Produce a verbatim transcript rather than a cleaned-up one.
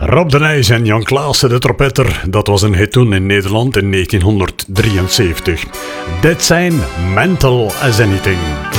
Rob de Nijs en Jan Klaassen, de trompetter, dat was een hit toen in Nederland in negentienhonderddrieënzeventig. Dit zijn Mental as Anything.